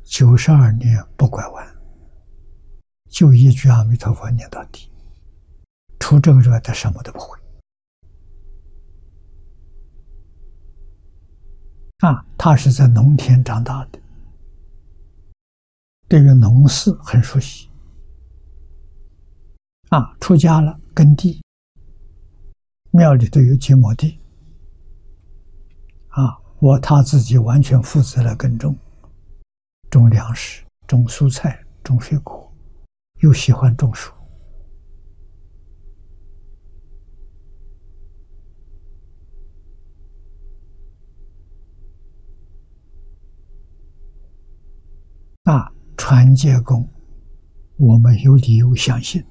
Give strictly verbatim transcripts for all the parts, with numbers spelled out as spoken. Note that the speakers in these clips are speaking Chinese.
九十二年不拐弯，就一句阿弥陀佛念到底，除这个之外，他什么都不会。啊，他是在农田长大的，对于农事很熟悉。啊，出家了耕地，庙里都有几亩地。啊，我他自己完全负责了耕种，种粮食、种蔬菜、种水果，又喜欢种树。啊，传戒功，我们有理由相信，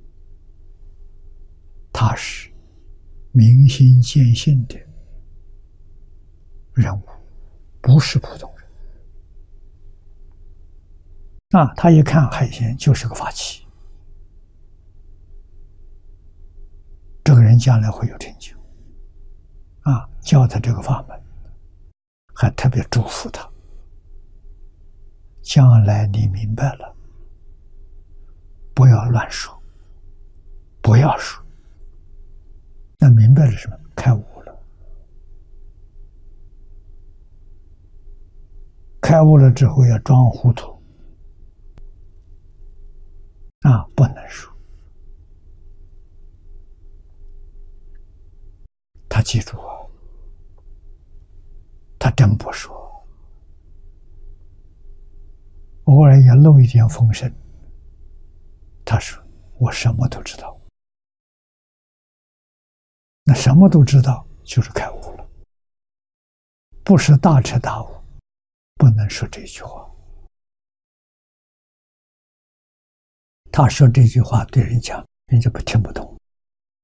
他是明心见性的人物，不是普通人。啊，他一看海鲜就是个法器，这个人将来会有成就。啊，教他这个法门，还特别祝福他，将来你明白了，不要乱说，不要说。那明白了什么？开悟了。开悟了之后要装糊涂，啊，不能说。他记住啊，他真不说，偶尔也露一点风声。他说：“我什么都知道。”那什么都知道就是开悟了，不是大彻大悟，不能说这句话。他说这句话对人讲，人家不听不懂。